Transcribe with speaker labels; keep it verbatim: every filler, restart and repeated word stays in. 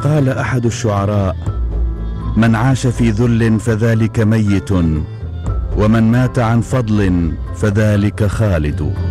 Speaker 1: قال أحد الشعراء: من عاش في ذل فذلك ميت، ومن مات عن فضل فذلك خالد.